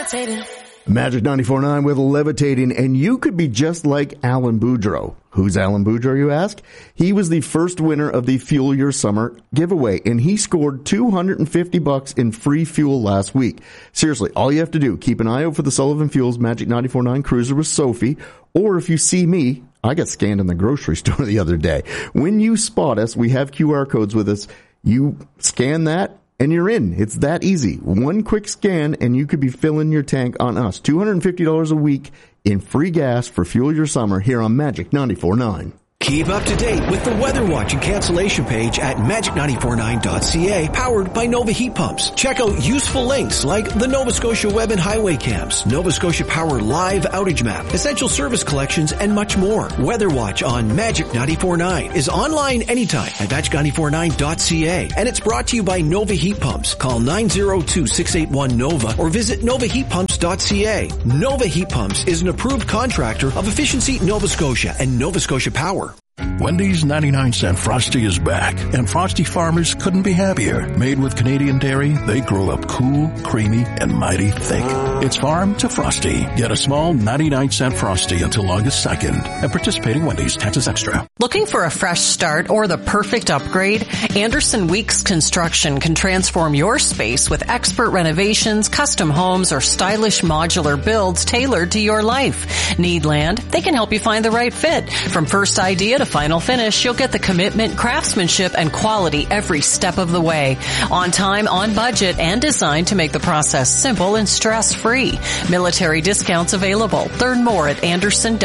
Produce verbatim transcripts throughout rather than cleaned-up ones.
levitating. Magic ninety-four point nine with Levitating, and you could be just like Alan Boudreau. Who's Alan Boudreau, you ask? He was the first winner of the Fuel Your Summer giveaway, and he scored two hundred fifty bucks in free fuel last week. Seriously, all you have to do, keep an eye out for the Sullivan Fuels Magic ninety-four point nine Cruiser with Sophie, or if you see me, I got scanned in the grocery store the other day. When you spot us, we have Q R codes with us. You scan that, and you're in. It's that easy. One quick scan, and you could be filling your tank on us. two hundred fifty dollars a week in free gas for Fuel Your Summer here on Magic ninety-four point nine. Keep up to date with the Weather Watch and cancellation page at magic nine four nine dot c a, powered by Nova Heat Pumps. Check out useful links like the Nova Scotia Web and Highway Cams, Nova Scotia Power Live Outage Map, Essential Service Collections, and much more. Weather Watch on Magic ninety-four point nine is online anytime at magic nine four nine dot c a, and it's brought to you by Nova Heat Pumps. Call nine zero two, six eight one, NOVA or visit nova heat pumps dot c a. Nova Heat Pumps is an approved contractor of Efficiency Nova Scotia and Nova Scotia Power. Wendy's ninety-nine cent Frosty is back, and Frosty farmers couldn't be happier. Made with Canadian dairy, they grow up cool, creamy, and mighty thick. It's farm to Frosty. Get a small ninety-nine cent Frosty until August second at participating Wendy's, taxes extra. Looking for a fresh start or the perfect upgrade? Anderson Weeks Construction can transform your space with expert renovations, custom homes, or stylish modular builds tailored to your life. Need land? They can help you find the right fit. From first idea to final finish, you'll get the commitment, craftsmanship, and quality every step of the way. On time, on budget, and designed to make the process simple and stress-free. Military discounts available. Learn more at anderson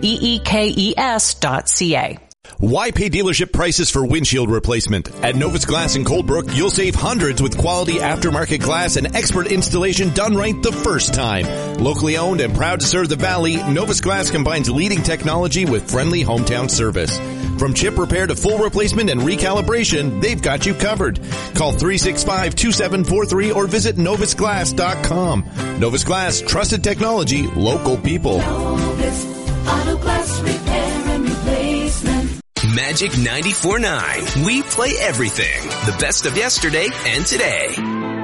weekes dot c a. Why pay dealership prices for windshield replacement? At Novus Glass in Coldbrook, you'll save hundreds with quality aftermarket glass and expert installation done right the first time. Locally owned and proud to serve the Valley, Novus Glass combines leading technology with friendly hometown service. From chip repair to full replacement and recalibration, they've got you covered. Call three six five, two seven four three or visit novus glass dot com. Novus Glass, trusted technology, local people. Novus Auto Glass Repair and Replacement. Magic ninety-four point nine. We play everything. The best of yesterday and today.